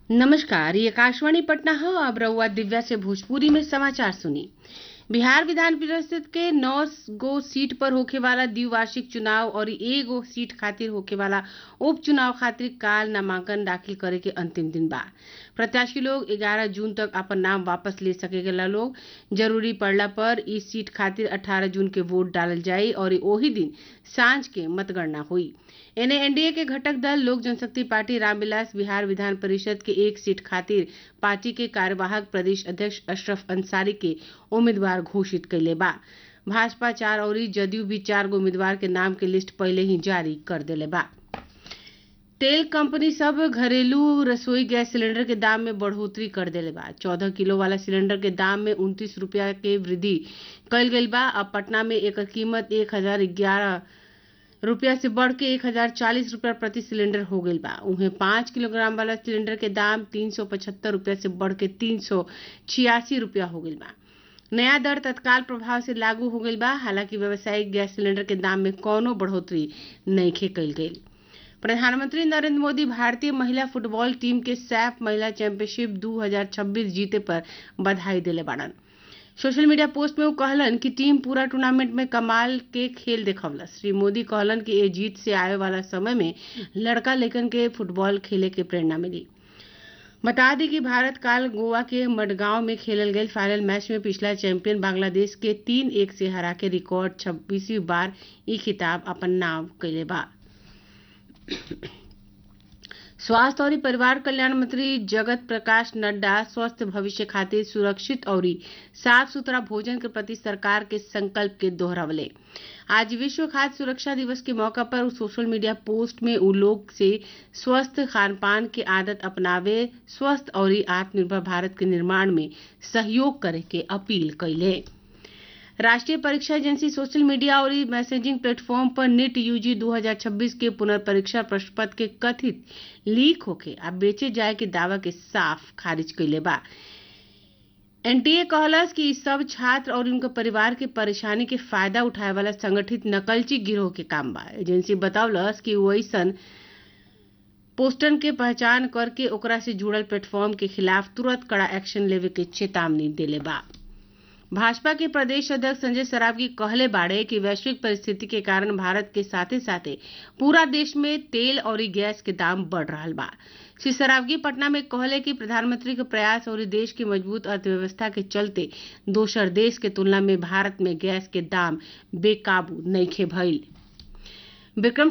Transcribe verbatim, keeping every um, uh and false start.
नमस्कार, ये आकाशवाणी पटना है। अब रउआ दिव्या से भोजपुरी में समाचार सुनी। बिहार विधान परिषद के नौ गो सीट पर होखे वाला द्विवार्षिक चुनाव और एगो सीट खातिर होखे वाला उपचुनाव खातिर काल नामांकन दाखिल करे के अंतिम दिन बा। प्रत्याशी लोग ग्यारह जून तक अपन नाम वापस ले सकेला लोग। जरूरी पड़ला पर इस सीट खातिर अठारह जून के वोट डालल जाई और ओही दिन सांझ के मतगणना हुई। एने एनडीए के घटक दल लोक जनशक्ति पार्टी रामविलास बिहार विधान परिषद के एक सीट खातिर पार्टी के कार्यवाहक प्रदेश अध्यक्ष अशरफ अंसारी के उम्मीदवार घोषित कैले बा। भाजपा चार और जदयू भी चार गो उम्मीदवार के नाम के लिस्ट पहले ही जारी कर देले बा। तेल कंपनी सब घरेलू रसोई गैस सिलेंडर के दाम में बढ़ोतरी कर देले बा। चौदह किलो वाला सिलेंडर के दाम में उनतीस रुपया के वृद्धि कल गई बा। अब पटना में एकर कीमत एक हजार ग्यारह रुपया से बढ़ के एक हजार चालीस रुपया प्रति सिलेंडर हो गई बा। उन्हें पाँच किलोग्राम वाला सिलेंडर के दाम तीन सौ पचहत्तर रुपया से बढ़ के तीन सौ छियासी रुपया हो गई बा। नया दर तत्काल प्रभाव से लागू हो गई बा। हालांकि व्यावसायिक गैस सिलेंडर के दाम में कौनो बढ़ोतरी नइखे कइल गई। प्रधानमंत्री नरेंद्र मोदी भारतीय महिला फुटबॉल टीम के सैफ महिला चैंपियनशिप दो हजार छब्बीस जीते पर बधाई देले बाड़न। सोशल मीडिया पोस्ट में वो कहलन कि टीम पूरा टूर्नामेंट में कमाल के खेल देखवलस। श्री मोदी कहलन कि ये जीत से आए वाला समय में लड़का लेकन के फुटबॉल खेले के प्रेरणा मिली। बता दी कि भारत काल गोवा के मडगांव में खेलल गए फाइनल मैच में पिछला चैंपियन बांग्लादेश के तीन एक से हरा के रिकॉर्ड छब्बीसवीं बार ई खिताब अपन नाम कैले बा। स्वास्थ्य और परिवार कल्याण मंत्री जगत प्रकाश नड्डा स्वस्थ भविष्य खातिर सुरक्षित और साफ सुथरा भोजन के प्रति सरकार के संकल्प के दोहरावले। आज विश्व खाद्य सुरक्षा दिवस के मौका पर उस सोशल मीडिया पोस्ट में उ लोग से स्वस्थ खान पान के आदत अपनावे, स्वस्थ और आत्मनिर्भर भारत के निर्माण में सहयोग करे के अपील कैले। राष्ट्रीय परीक्षा एजेंसी सोशल मीडिया और मैसेजिंग प्लेटफॉर्म पर नीट यूजी दो हजार छब्बीस के पुनर्परीक्षा प्रश्न पत्र के कथित लीक होके आ बेचे जाए के दावा के साफ खारिज कैले बा। एनटीए कहलस कि सब छात्र और उनके परिवार के परेशानी के फायदा उठाए वाला संगठित नकलची गिरोह के काम बा। एजेंसी बतावलस कि वैसन पोस्टन के पहचान करके ओकरा से जुड़ल प्लेटफॉर्म के खिलाफ तुरंत कड़ा एक्शन लेवे के चेतावनी देले बा। भाजपा के प्रदेश अध्यक्ष संजय सरावगी कहले बाड़े कि वैश्विक परिस्थिति के कारण भारत के साथे साथे पूरा देश में तेल और गैस के दाम बढ़ रहा बा। श्री सरावगी पटना में कहले कि प्रधानमंत्री के प्रयास और देश की मजबूत अर्थव्यवस्था के चलते दोसर देश के तुलना में भारत में गैस के दाम बेकाबू नइखे भइल। विक्रम